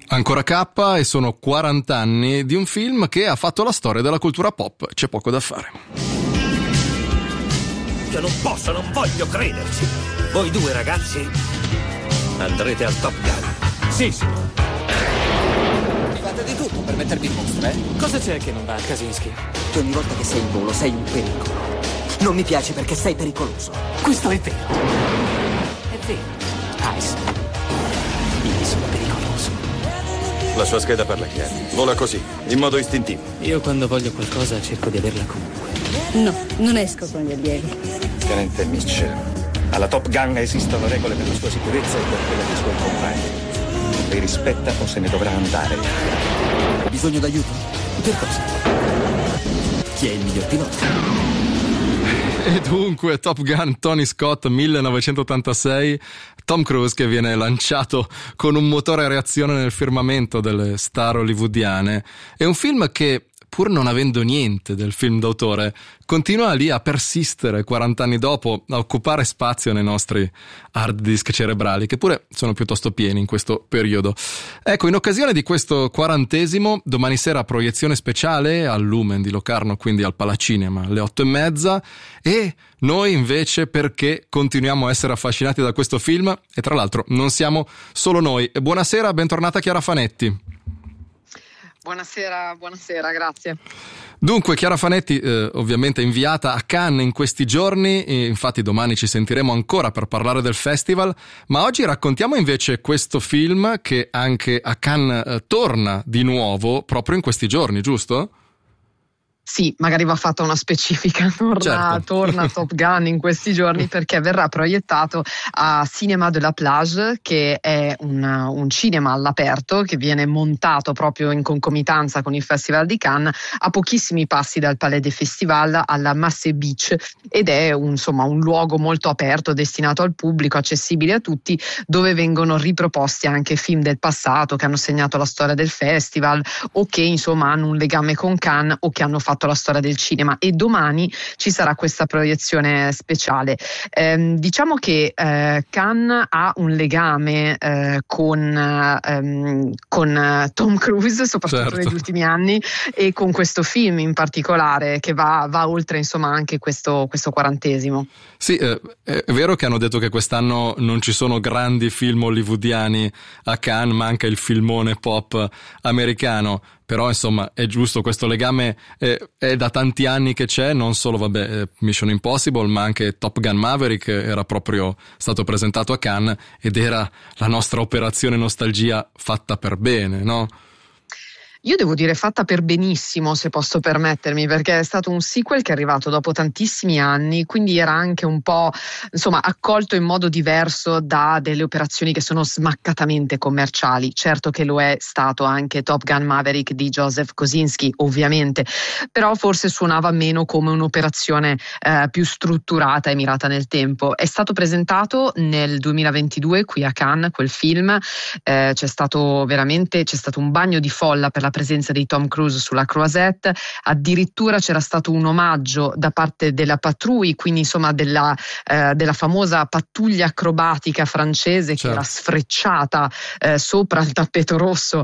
Ancora K e sono 40 anni di un film che ha fatto la storia della cultura pop, c'è poco da fare. Io non voglio crederci. Voi due ragazzi andrete al Top Gun. Sì, signor. Fate di tutto per mettermi in mostra, eh? Cosa c'è che non va, Kaczynski? Che ogni volta che sei in volo sei un pericolo. Non mi piace perché sei pericoloso. Questo è vero. È vero. Ice. Io sono pericoloso. La sua scheda parla chiaro. Vola così, in modo istintivo. Io quando voglio qualcosa cerco di averla comunque. No, non esco con gli allievi. Tenente Mitchell, alla Top Gun esistono regole per la sua sicurezza e per quella dei suoi compagni. Le rispetta o se ne dovrà andare. Ha bisogno d'aiuto? Per cosa? Chi è il miglior pilota? E dunque Top Gun, Tony Scott, 1986, Tom Cruise che viene lanciato con un motore a reazione nel firmamento delle star hollywoodiane. È un film che, pur non avendo niente del film d'autore, continua lì a persistere 40 anni dopo, a occupare spazio nei nostri hard disk cerebrali, che pure sono piuttosto pieni in questo periodo. Ecco, in occasione di questo 40°, domani sera proiezione speciale al Lumen di Locarno, quindi al Palacinema, alle 8:30, e noi invece, perché continuiamo a essere affascinati da questo film, e tra l'altro non siamo solo noi. E buonasera, bentornata Chiara Fanetti. Buonasera, grazie. Dunque Chiara Fanetti ovviamente inviata a Cannes in questi giorni, e infatti domani ci sentiremo ancora per parlare del festival, ma oggi raccontiamo invece questo film che anche a Cannes torna di nuovo proprio in questi giorni, giusto? Sì, magari va fatta una specifica, torna Top Gun in questi giorni perché verrà proiettato a Cinéma de la Plage, che è un cinema all'aperto che viene montato proprio in concomitanza con il Festival di Cannes, a pochissimi passi dal Palais des Festivals alla Massé Beach, ed è un luogo molto aperto, destinato al pubblico, accessibile a tutti, dove vengono riproposti anche film del passato che hanno segnato la storia del festival o che insomma hanno un legame con Cannes o che hanno fatto la storia del cinema. E domani ci sarà questa proiezione speciale. Diciamo che Cannes ha un legame con Tom Cruise, soprattutto negli ultimi anni, e con questo film in particolare che va oltre insomma anche questo 40°. Sì, è vero che hanno detto che quest'anno non ci sono grandi film hollywoodiani a Cannes, manca il filmone pop americano, però insomma è giusto, questo legame è da tanti anni che c'è, non solo Mission Impossible, ma anche Top Gun Maverick era proprio stato presentato a Cannes ed era la nostra operazione nostalgia fatta per bene, no? Io devo dire fatta per benissimo, se posso permettermi, perché è stato un sequel che è arrivato dopo tantissimi anni, quindi era anche un po' accolto in modo diverso da delle operazioni che sono smaccatamente commerciali. Certo che lo è stato anche Top Gun Maverick di Joseph Kosinski, ovviamente, però forse suonava meno come un'operazione più strutturata e mirata nel tempo. È stato presentato nel 2022 qui a Cannes quel film, c'è stato un bagno di folla per la presenza di Tom Cruise sulla Croisette, addirittura c'era stato un omaggio da parte della Patrouille, quindi insomma della famosa pattuglia acrobatica francese, certo, che era sfrecciata sopra il tappeto rosso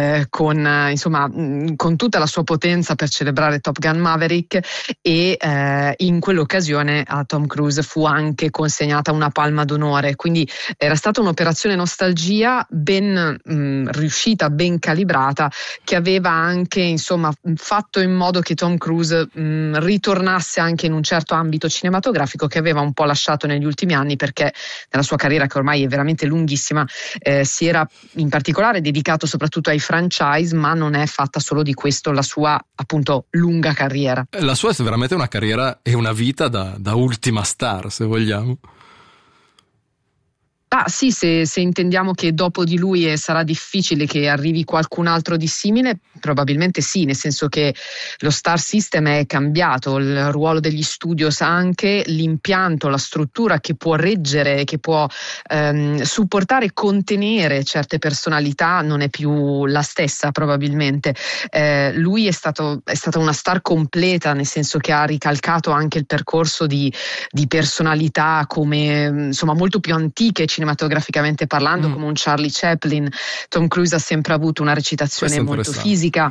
con tutta la sua potenza per celebrare Top Gun Maverick, e in quell'occasione a Tom Cruise fu anche consegnata una palma d'onore, quindi era stata un'operazione nostalgia ben riuscita, ben calibrata, che aveva anche fatto in modo che Tom Cruise ritornasse anche in un certo ambito cinematografico che aveva un po' lasciato negli ultimi anni, perché nella sua carriera, che ormai è veramente lunghissima, si era in particolare dedicato soprattutto ai franchise, ma non è fatta solo di questo la sua appunto lunga carriera. La sua è veramente una carriera e una vita da ultima star, se vogliamo. Sì, se intendiamo che dopo di lui sarà difficile che arrivi qualcun altro di simile, probabilmente sì, nel senso che lo star system è cambiato, il ruolo degli studios anche, l'impianto, la struttura che può reggere, che può supportare e contenere certe personalità non è più la stessa probabilmente. Lui è stata una star completa, nel senso che ha ricalcato anche il percorso di personalità come molto più antiche, cinematograficamente parlando, come un Charlie Chaplin. Tom Cruise ha sempre avuto una recitazione molto fisica.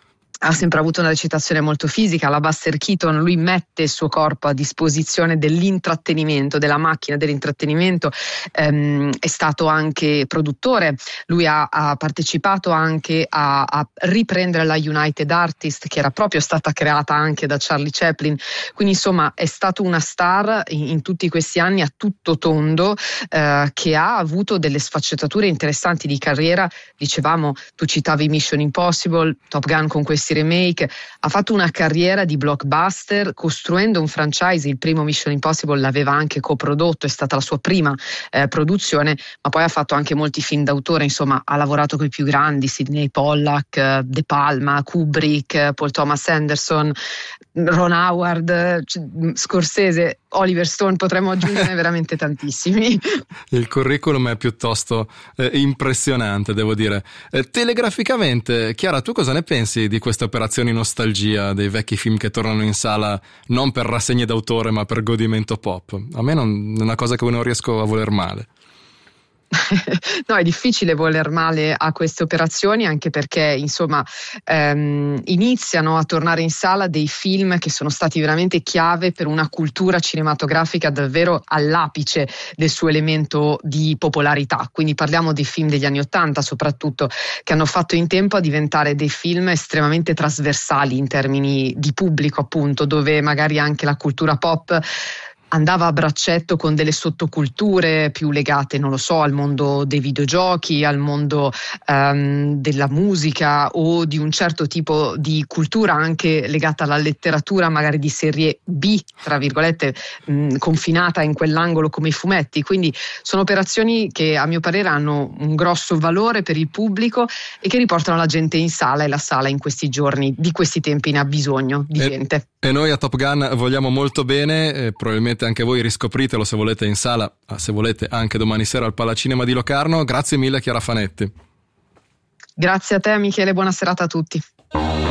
La Buster Keaton, lui mette il suo corpo a disposizione dell'intrattenimento, della macchina dell'intrattenimento, è stato anche produttore, lui ha partecipato anche a riprendere la United Artists, che era proprio stata creata anche da Charlie Chaplin, quindi insomma è stato una star in tutti questi anni a tutto tondo, che ha avuto delle sfaccettature interessanti di carriera. Dicevamo, tu citavi Mission Impossible, Top Gun con questi remake, ha fatto una carriera di blockbuster costruendo un franchise. Il primo Mission Impossible l'aveva anche coprodotto, è stata la sua prima produzione, ma poi ha fatto anche molti film d'autore, insomma ha lavorato con i più grandi, Sidney Pollack, De Palma, Kubrick, Paul Thomas Anderson, Ron Howard, Scorsese, Oliver Stone, potremmo aggiungerne veramente tantissimi. Il curriculum è piuttosto impressionante, devo dire. Telegraficamente, Chiara, tu cosa ne pensi di queste operazioni nostalgia dei vecchi film che tornano in sala non per rassegne d'autore ma per godimento pop? A me è una cosa che non riesco a voler male. No, è difficile voler male a queste operazioni, anche perché insomma iniziano a tornare in sala dei film che sono stati veramente chiave per una cultura cinematografica davvero all'apice del suo elemento di popolarità. Quindi parliamo dei film degli anni '80 soprattutto, che hanno fatto in tempo a diventare dei film estremamente trasversali in termini di pubblico, appunto, dove magari anche la cultura pop andava a braccetto con delle sottoculture più legate, non lo so, al mondo dei videogiochi, al mondo della musica, o di un certo tipo di cultura anche legata alla letteratura, magari di serie B, tra virgolette, confinata in quell'angolo come i fumetti. Quindi sono operazioni che a mio parere hanno un grosso valore per il pubblico e che riportano la gente in sala, e la sala in questi giorni, di questi tempi, ne ha bisogno di gente. E noi a Top Gun vogliamo molto bene, probabilmente anche voi riscopritelo se volete in sala, se volete anche domani sera al Palacinema di Locarno. Grazie mille Chiara Fanetti. Grazie a te Michele, buona serata a tutti.